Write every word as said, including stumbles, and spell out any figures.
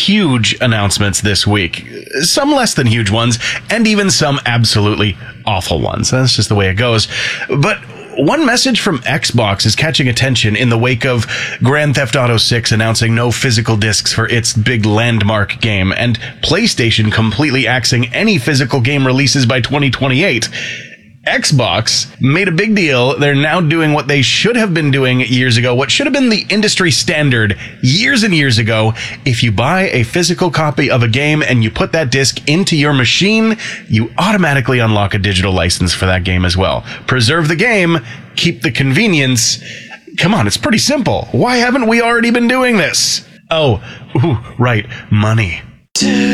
huge announcements this week. Some less than huge ones, and even some absolutely awful ones. That's just the way it goes. But one message from Xbox is catching attention in the wake of Grand Theft Auto six announcing no physical discs for its big landmark game, and PlayStation completely axing any physical game releases by twenty twenty-eight. Xbox made a big deal. They're now doing what they should have been doing years ago, what should have been the industry standard years and years ago. If you buy a physical copy of a game and you put that disc into your machine, you automatically unlock a digital license for that game as well. Preserve the game, keep the convenience. Come on, it's pretty simple. Why haven't we already been doing this? Oh, ooh, right, money.